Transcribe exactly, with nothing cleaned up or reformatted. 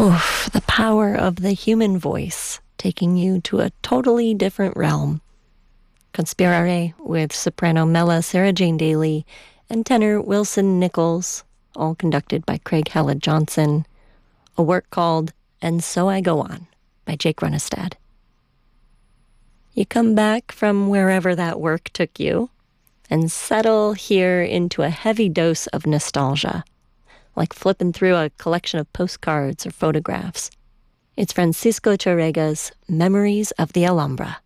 Oof, the power of the human voice, taking you to a totally different realm. Conspirare with soprano Mela Sarah Jane Daly and tenor Wilson Nichols, all conducted by Craig Hallett Johnson. A work called And So I Go On by Jake Runestad. You come back from wherever that work took you and settle here into a heavy dose of nostalgia, like flipping through a collection of postcards or photographs. It's Francisco Charega's Memories of the Alhambra.